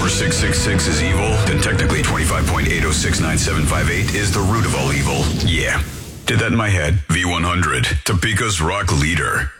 4666 is evil, then technically 25.8069758 is the root of all evil. Yeah. Did that in my head. V100, Topeka's rock leader.